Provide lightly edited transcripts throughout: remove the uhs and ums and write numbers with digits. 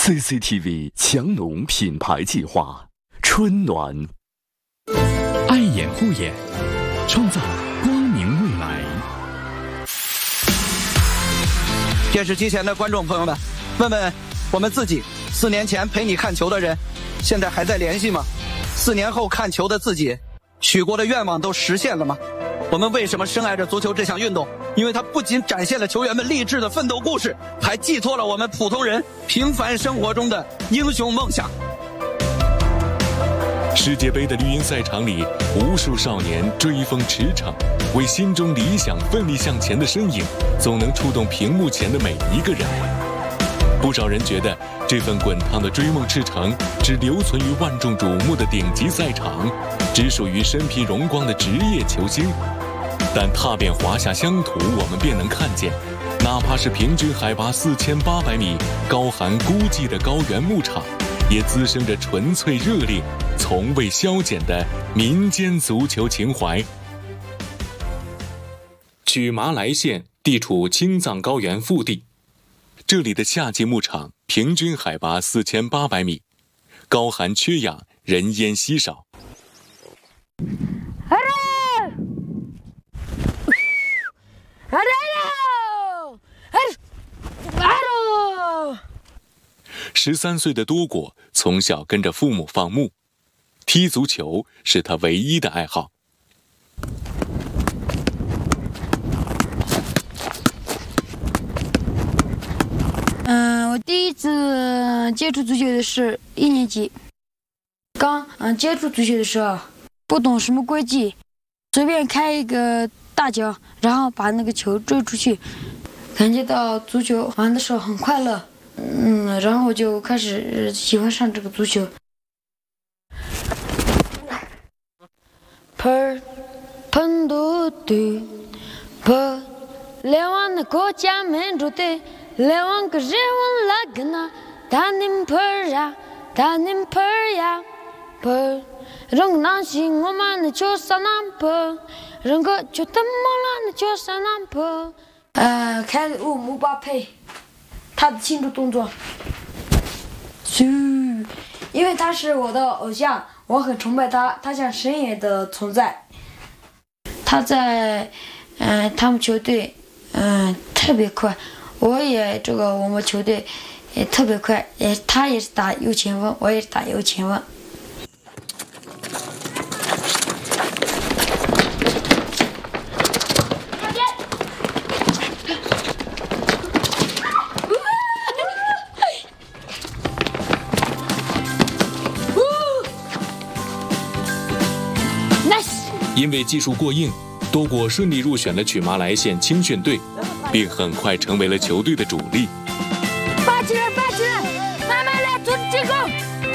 CCTV 强农品牌计划，春暖。 爱眼护眼，创造光明未来。 电视机前的观众朋友们，问问我们自己，4年前陪你看球的人，现在还在联系吗？4年后看球的自己，许过的愿望都实现了吗？我们为什么深爱着足球这项运动？因为它不仅展现了球员们励志的奋斗故事，还寄托了我们普通人平凡生活中的英雄梦想。 世界杯的绿茵赛场里，无数少年追风驰骋，为心中理想奋力向前的身影，总能触动屏幕前的每一个人。不少人觉得，这份滚烫的追梦赤诚，只留存于万众瞩目的顶级赛场，只属于身披荣光的职业球星。但踏遍华夏乡土，我们便能看见，哪怕是平均海拔4800米、高寒孤寂的高原牧场，也滋生着纯粹热烈、从未消减的民间足球情怀。曲麻莱县地处青藏高原腹地，这里的夏季牧场平均海拔4800米，高寒缺氧，人烟稀少。13岁的多果从小跟着父母放牧，踢足球是他唯一的爱好。 我第一次接触足球的是1年级，刚接触足球的时候不懂什么规矩，随便开一个大脚，然后把那个球追出去，感觉到足球玩的时候很快乐。然后我就开始喜欢上这个足球。喷都对，不来往的国家民主队，来往个人文拉个那，大宁喷呀，大宁喷呀，喷，人那心我们的球上那喷，人个就等忙了的球上那喷。开始姆巴佩。他的庆祝动作，因为他是我的偶像，我很崇拜他，他像神一样的存在。他在他们球队特别快，我们球队也特别快，他也是打右前锋，我也是打右前锋。 因为技术过硬，多果顺利入选了曲麻莱县青训队，并很快成为了球队的主力。 发起来，慢慢来，组织进攻。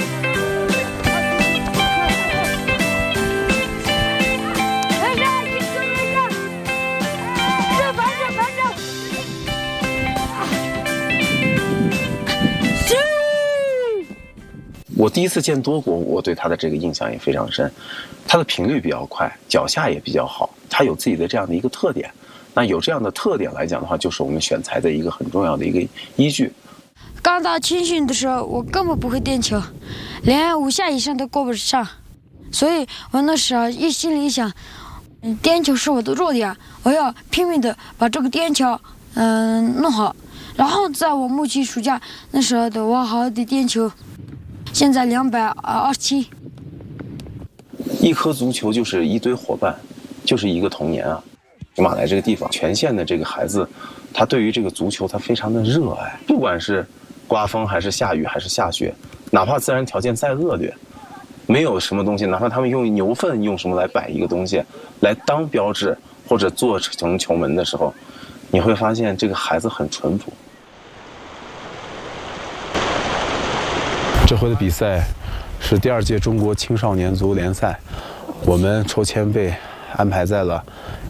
我第一次见多果，我对他的这个印象也非常深。他的频率比较快，脚下也比较好，他有自己的这样的一个特点。那有这样的特点来讲的话，就是我们选材的一个很重要的一个依据。 刚到青训的时候，我根本不会颠球，连5下以上都过不上，所以我那时候心里一想，颠球是我的弱点，我要拼命的把这个颠球弄好。然后在我牧区暑假那时候的我好好的颠球，现在227。 一颗足球就是一堆伙伴，就是一个童年啊。曲麻莱这个地方，全县的这个孩子，他对于这个足球他非常的热爱，不管是刮风还是下雨还是下雪，哪怕自然条件再恶劣，没有什么东西，哪怕他们用牛粪用什么来摆一个东西来当标志或者做成球门的时候，你会发现这个孩子很淳朴。 这回的比赛是第2届中国青少年足球联赛，我们抽签被安排在了